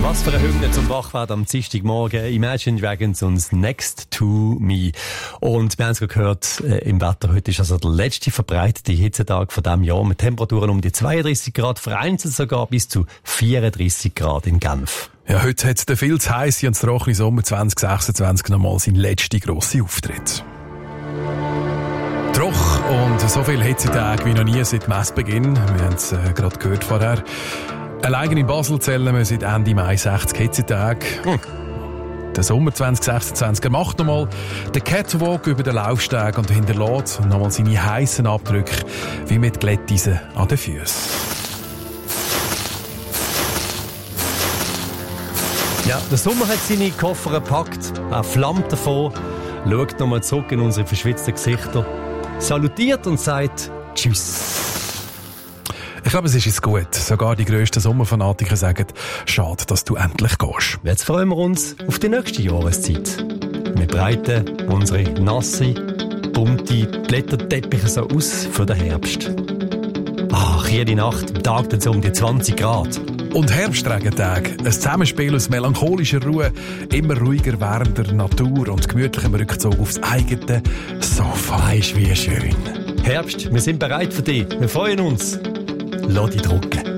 Was für eine Hymne zum Wachwerden am Dienstagmorgen. Imagine Dragons und Next to Me. Und wir haben es gerade gehört, im Wetter heute ist also der letzte verbreitete Hitzetag von diesem Jahr mit Temperaturen um die 32 Grad, vereinzelt sogar bis zu 34 Grad in Genf. Ja, heute hat der viel zu heissen und trockene Sommer 2026 nochmal seinen letzten grossen Auftritt. Troch und so viel Hitzetage wie noch nie seit Messbeginn. Wir haben es gerade gehört vorher. Allein in Basel zählen wir seit Ende Mai 60 Hitzetage. Der Sommer 2026 macht nochmal den Catwalk über den Laufsteg und hinterlässt nochmal seine heissen Abdrücke wie mit Glätteisen an den Füßen. Ja, der Sommer hat seine Koffer gepackt, er flammt davon, schaut nochmal zurück in unsere verschwitzten Gesichter, salutiert und sagt Tschüss. Ich glaube, es ist jetzt gut. Sogar die grössten Sommerfanatiker sagen, schade, dass du endlich gehst. Jetzt freuen wir uns auf die nächste Jahreszeit. Wir breiten unsere nasse, bunte Blätterteppiche so aus für den Herbst. Ach, jede Nacht, am Tag dann so um die 20 Grad. Und Herbstregentage, ein Zusammenspiel aus melancholischer Ruhe, immer ruhiger werdender Natur und gemütlichem Rückzug aufs eigene Sofa. Weisst, wie schön. Herbst, wir sind bereit für dich. Wir freuen uns. Lass dich drucken.